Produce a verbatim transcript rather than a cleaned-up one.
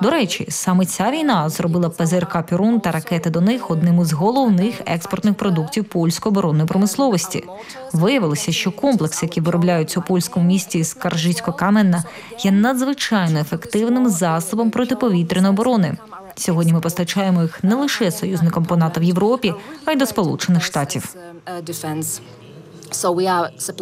До речі, саме ця війна зробила ПЗРК «Пірун» та ракети до них одним із головних експортних продуктів польської оборонної промисловості. Виявилося, що комплекс, який виробляються у польському місті Скаржицько-Каменна, є надзвичайно ефективним засобом протиповітряної оборони. Сьогодні ми постачаємо їх не лише союзникам по НАТО в Європі, а й до Сполучених Штатів.